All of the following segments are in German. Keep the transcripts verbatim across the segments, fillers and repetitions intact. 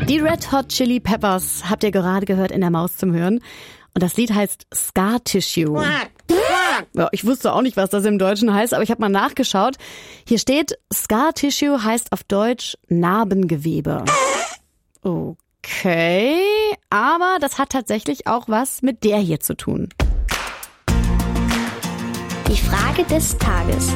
Die Red Hot Chili Peppers habt ihr gerade gehört in der Maus zum Hören. Und das Lied heißt Scar Tissue. Ja, ich wusste auch nicht, was das im Deutschen heißt, aber ich habe mal nachgeschaut. Hier steht, Scar Tissue heißt auf Deutsch Narbengewebe. Okay, aber das hat tatsächlich auch was mit der hier zu tun. Die Frage des Tages.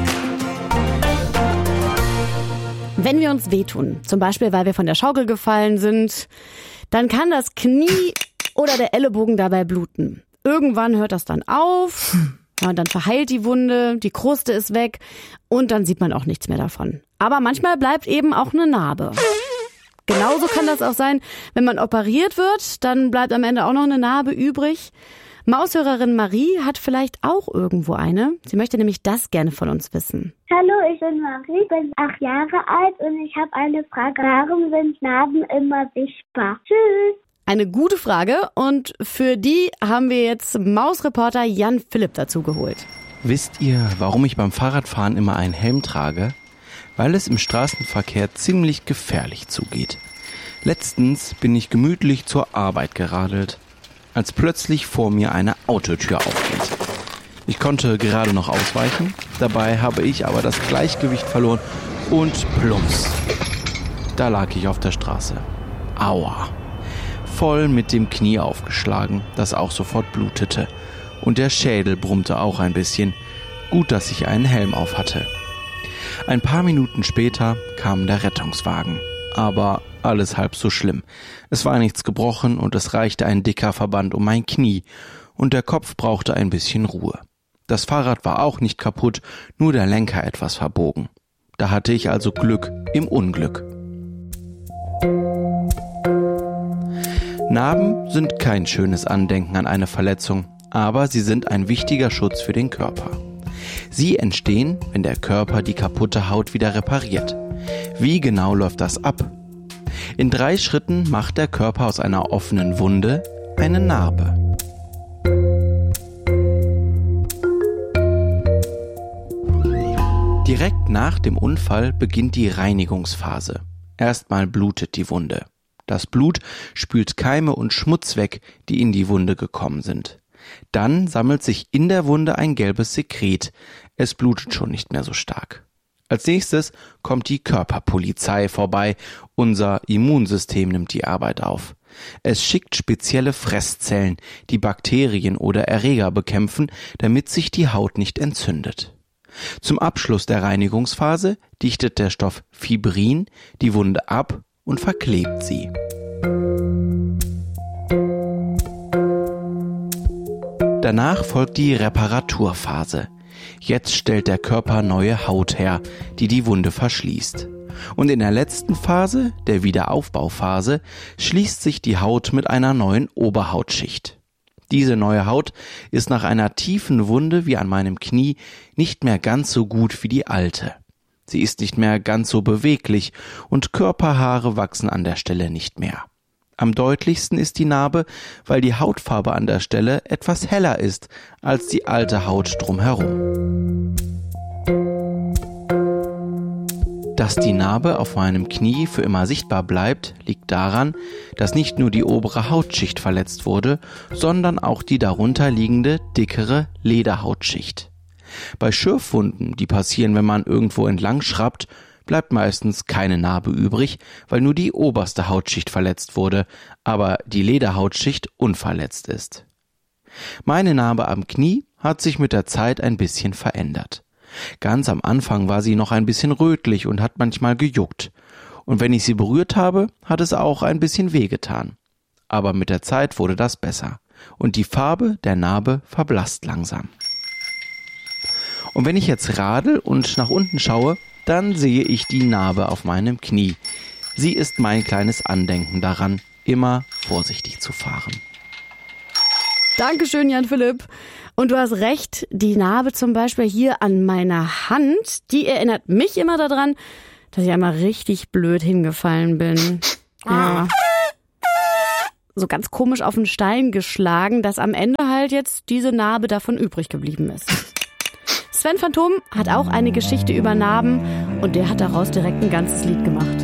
Wenn wir uns wehtun, zum Beispiel weil wir von der Schaukel gefallen sind, dann kann das Knie oder der Ellenbogen dabei bluten. Irgendwann hört das dann auf, ja, dann verheilt die Wunde, die Kruste ist weg und dann sieht man auch nichts mehr davon. Aber manchmal bleibt eben auch eine Narbe. Genauso kann das auch sein, wenn man operiert wird, dann bleibt am Ende auch noch eine Narbe übrig. Maushörerin Marie hat vielleicht auch irgendwo eine. Sie möchte nämlich das gerne von uns wissen. Hallo, ich bin Marie, bin acht Jahre alt und ich habe eine Frage. Warum sind Narben immer sichtbar? Tschüss. Eine gute Frage und für die haben wir jetzt Mausreporter Jan Philipp dazu geholt. Wisst ihr, warum ich beim Fahrradfahren immer einen Helm trage? Weil es im Straßenverkehr ziemlich gefährlich zugeht. Letztens bin ich gemütlich zur Arbeit geradelt, als plötzlich vor mir eine Autotür aufgeht. Ich konnte gerade noch ausweichen, dabei habe ich aber das Gleichgewicht verloren und plumps. Da lag ich auf der Straße. Aua. Voll mit dem Knie aufgeschlagen, das auch sofort blutete. Und der Schädel brummte auch ein bisschen. Gut, dass ich einen Helm auf hatte. Ein paar Minuten später kam der Rettungswagen. Aber alles halb so schlimm. Es war nichts gebrochen und es reichte ein dicker Verband um mein Knie. Und der Kopf brauchte ein bisschen Ruhe. Das Fahrrad war auch nicht kaputt, nur der Lenker etwas verbogen. Da hatte ich also Glück im Unglück. Narben sind kein schönes Andenken an eine Verletzung, aber sie sind ein wichtiger Schutz für den Körper. Sie entstehen, wenn der Körper die kaputte Haut wieder repariert. Wie genau läuft das ab? In drei Schritten macht der Körper aus einer offenen Wunde eine Narbe. Direkt nach dem Unfall beginnt die Reinigungsphase. Erstmal blutet die Wunde. Das Blut spült Keime und Schmutz weg, die in die Wunde gekommen sind. Dann sammelt sich in der Wunde ein gelbes Sekret. Es blutet schon nicht mehr so stark. Als nächstes kommt die Körperpolizei vorbei. Unser Immunsystem nimmt die Arbeit auf. Es schickt spezielle Fresszellen, die Bakterien oder Erreger bekämpfen, damit sich die Haut nicht entzündet. Zum Abschluss der Reinigungsphase dichtet der Stoff Fibrin die Wunde ab und verklebt sie. Danach folgt die Reparaturphase. Jetzt stellt der Körper neue Haut her, die die Wunde verschließt. Und in der letzten Phase, der Wiederaufbauphase, schließt sich die Haut mit einer neuen Oberhautschicht. Diese neue Haut ist nach einer tiefen Wunde wie an meinem Knie nicht mehr ganz so gut wie die alte. Sie ist nicht mehr ganz so beweglich und Körperhaare wachsen an der Stelle nicht mehr. Am deutlichsten ist die Narbe, weil die Hautfarbe an der Stelle etwas heller ist als die alte Haut drumherum. Dass die Narbe auf meinem Knie für immer sichtbar bleibt, liegt daran, dass nicht nur die obere Hautschicht verletzt wurde, sondern auch die darunter liegende, dickere Lederhautschicht. Bei Schürfwunden, die passieren, wenn man irgendwo entlang schrappt, bleibt meistens keine Narbe übrig, weil nur die oberste Hautschicht verletzt wurde, aber die Lederhautschicht unverletzt ist. Meine Narbe am Knie hat sich mit der Zeit ein bisschen verändert. Ganz am Anfang war sie noch ein bisschen rötlich und hat manchmal gejuckt. Und wenn ich sie berührt habe, hat es auch ein bisschen wehgetan. Aber mit der Zeit wurde das besser. Und die Farbe der Narbe verblasst langsam. Und wenn ich jetzt radel und nach unten schaue, dann sehe ich die Narbe auf meinem Knie. Sie ist mein kleines Andenken daran, immer vorsichtig zu fahren. Dankeschön, Jan Philipp. Und du hast recht, die Narbe zum Beispiel hier an meiner Hand, die erinnert mich immer daran, dass ich einmal richtig blöd hingefallen bin. Ja. So ganz komisch auf den Stein geschlagen, dass am Ende halt jetzt diese Narbe davon übrig geblieben ist. Sven Phantom hat auch eine Geschichte über Narben und der hat daraus direkt ein ganzes Lied gemacht.